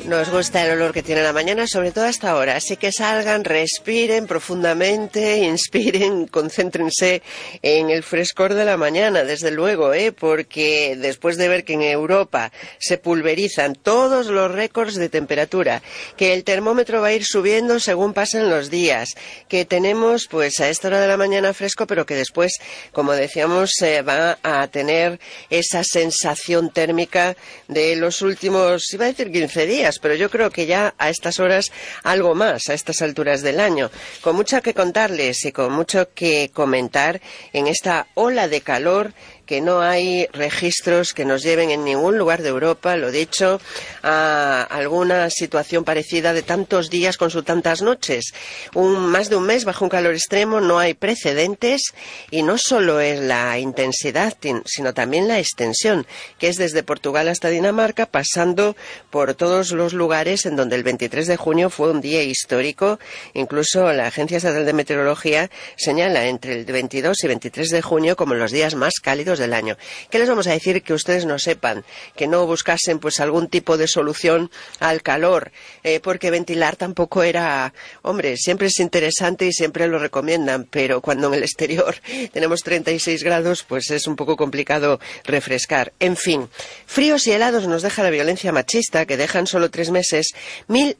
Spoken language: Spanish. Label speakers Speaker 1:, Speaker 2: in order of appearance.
Speaker 1: Nos gusta el olor que tiene la mañana, sobre todo hasta ahora, así que salgan, respiren profundamente, inspiren, concéntrense en el frescor de la mañana, desde luego, porque después de ver que en Europa se pulverizan todos los récords de temperatura, que el termómetro va a ir subiendo según pasan los días, que tenemos pues a esta hora de la mañana fresco, pero que después, como decíamos, va a tener esa sensación térmica de los últimos, iba a decir 15 días, pero yo creo que ya a estas horas algo más, a estas alturas del año, con mucho que contarles y con mucho que comentar en esta ola de calor que no hay registros que nos lleven en ningún lugar de Europa, lo dicho, a alguna situación parecida de tantos días con sus tantas noches. Más de un mes bajo un calor extremo, no hay precedentes, y no solo es la intensidad, sino también la extensión, que es desde Portugal hasta Dinamarca, pasando por todos los lugares en donde el 23 de junio fue un día histórico. Incluso la Agencia Estatal de Meteorología señala entre el 22 y 23 de junio como los días más cálidos del año. ¿Qué les vamos a decir que ustedes no sepan? Que no buscasen pues algún tipo de solución al calor, porque ventilar tampoco era, hombre, siempre es interesante y siempre lo recomiendan, pero cuando en el exterior tenemos 36 grados, pues es un poco complicado refrescar. En fin, fríos y helados nos deja la violencia machista, que deja en solo 3 meses